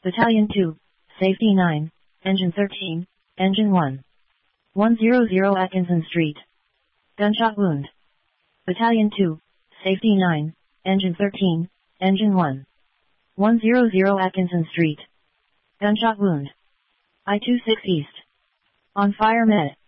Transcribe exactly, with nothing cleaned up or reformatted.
Battalion two, Safety nine, Engine thirteen, Engine one. one hundred Atkinson Street. Gunshot wound. Battalion two, Safety nine, Engine thirteen, Engine one. one hundred Atkinson Street. Gunshot wound. I twenty-six East. On fire med.